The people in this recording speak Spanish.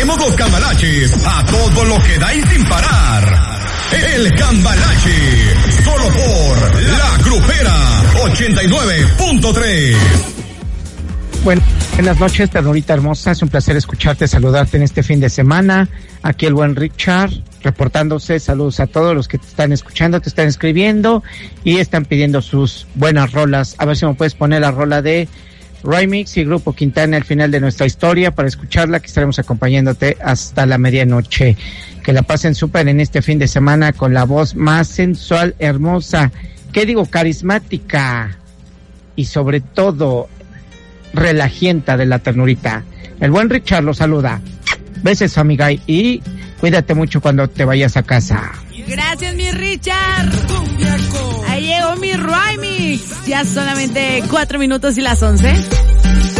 traemos los cambalaches a todo lo que da y sin parar. El Cambalache, solo por La Grupera 89.3. Buenas noches, ternurita hermosa, es un placer escucharte, saludarte en este fin de semana. Aquí el buen Richard reportándose. Saludos a todos los que te están escuchando, te están escribiendo y están pidiendo sus buenas rolas. A ver si me puedes poner la rola de Remix y Grupo Quintana al final de nuestra historia para escucharla, que estaremos acompañándote hasta la medianoche. Que la pasen súper en este fin de semana con la voz más sensual, hermosa, carismática y sobre todo relajienta de la ternurita. El buen Richard lo saluda. Besos, amiga, y cuídate mucho cuando te vayas a casa. Gracias, mi Richard. Ahí llegó mi Remix. Ya solamente 4 minutos y las 11.